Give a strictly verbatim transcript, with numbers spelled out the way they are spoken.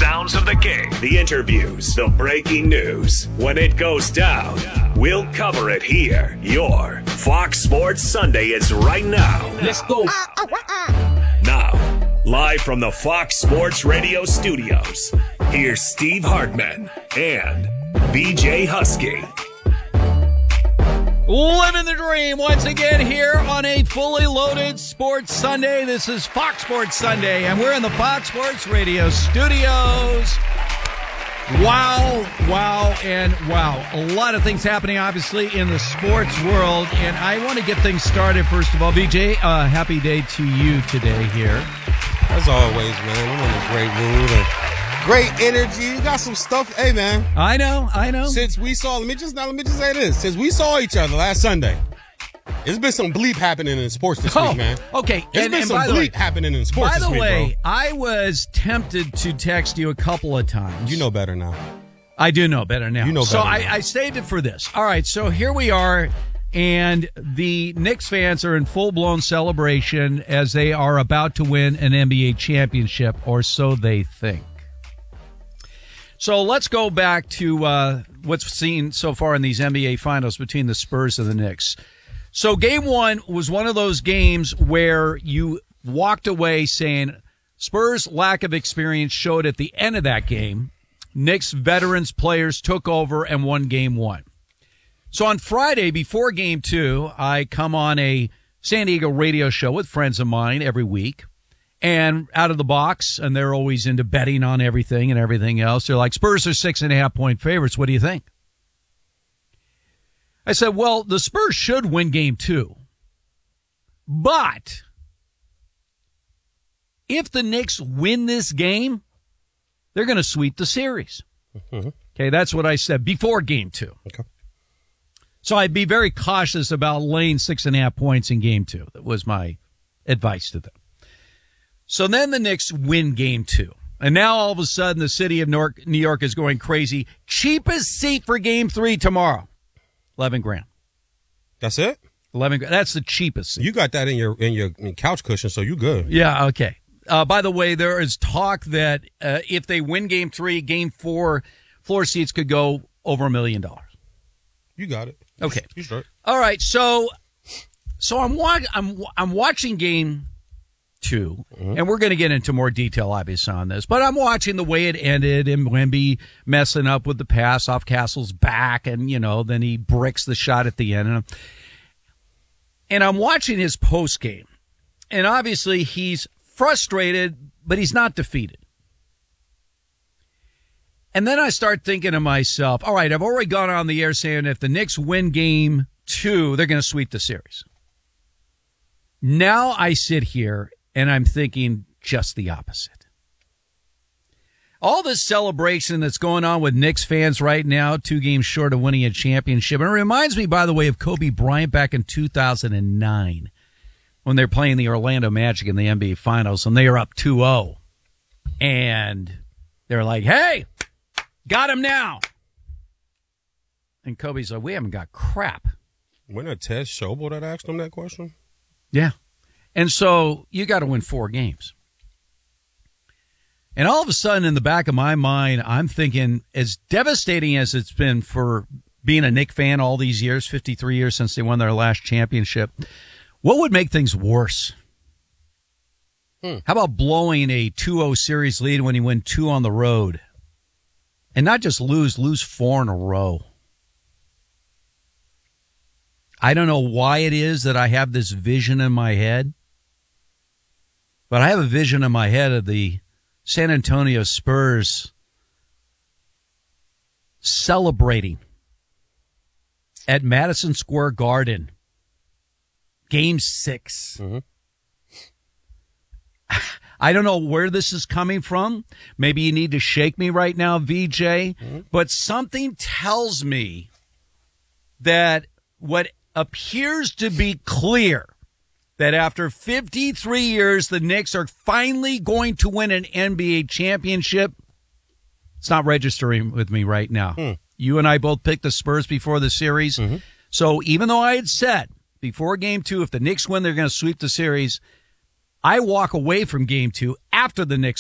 sounds of the game, the interviews, the breaking news. When it goes down, we'll cover it here. Your Fox Sports Sunday is right now. Let's go. Now, live from the Fox Sports Radio studios, here's Steve Hartman and B J Husky. Living the dream once again here on a fully loaded Sports Sunday. This is Fox Sports Sunday, and we're in the Fox Sports Radio studios. Wow, wow, and wow. A lot of things happening, obviously, in the sports world, and I want to get things started, first of all. B J, uh, happy day to you today here. As always, man, I'm in a great mood and great energy. You got some stuff. Hey, man. I know, I know. Since we saw, let me just now, let me just say this. Since we saw each other last Sunday, there's been some bleep happening in sports this oh, week, man. Okay. There's and, been and some by bleep the way, happening in sports By this the week, way, bro. I was tempted to text you a couple of times. You know better now. I do know better now. You know better So now. I, I saved it for this. All right, so here we are, and the Knicks fans are in full-blown celebration as they are about to win an N B A championship, or so they think. So let's go back to uh, what's seen so far in these N B A finals between the Spurs and the Knicks. So game one was one of those games where you walked away saying Spurs' lack of experience showed at the end of that game. Knicks veterans players took over and won game one. So on Friday, before game two, I come on a San Diego radio show with friends of mine every week. And out of the box, and they're always into betting on everything and everything else, they're like, Spurs are six and a half point favorites. What do you think? I said, well, the Spurs should win game two. But if the Knicks win this game, they're going to sweep the series. Mm-hmm. Okay, that's what I said before game two. Okay. So I'd be very cautious about laying six and a half points in game two. That was my advice to them. So then the Knicks win game two. And now all of a sudden the city of New York is going crazy. Cheapest seat for game three tomorrow. eleven grand. That's it? eleven grand. That's the cheapest seat. You got that in your in your couch cushion, so you good. Yeah, okay. Uh, by the way, there is talk that uh, if they win game three, game four, floor seats could go over a million dollars. You got it. Okay. You start. All right. So, so I'm wa- I'm I'm watching game two, mm-hmm. and we're going to get into more detail, obviously, on this. But I'm watching the way it ended, and Wemby messing up with the pass off Castle's back, and you know, then he bricks the shot at the end, and I'm, and I'm watching his post game, and obviously he's frustrated, but he's not defeated. And then I start thinking to myself, all right, I've already gone on the air saying if the Knicks win game two, they're going to sweep the series. Now I sit here and I'm thinking just the opposite. All this celebration that's going on with Knicks fans right now, two games short of winning a championship. And it reminds me, by the way, of Kobe Bryant back in two thousand nine. When they're playing the Orlando Magic in the N B A Finals, and they are up two oh. And they're like, hey, got him now. And Kobe's like, we haven't got crap. Wasn't it Ted Schobel that asked him that question? Yeah. And so you got to win four games. And all of a sudden, in the back of my mind, I'm thinking, as devastating as it's been for being a Knick fan all these years, fifty-three years since they won their last championship, what would make things worse? Hmm. How about blowing a two oh series lead when you win two on the road? And not just lose, lose four in a row. I don't know why it is that I have this vision in my head, but I have a vision in my head of the San Antonio Spurs celebrating at Madison Square Garden. Game six. Mm-hmm. I don't know where this is coming from. Maybe you need to shake me right now, V J. Mm-hmm. But something tells me that what appears to be clear, that after fifty-three years, the Knicks are finally going to win an N B A championship. It's not registering with me right now. Mm. You and I both picked the Spurs before the series. Mm-hmm. So even though I had said before game two, if the Knicks win, they're going to sweep the series, I walk away from game two after the Knicks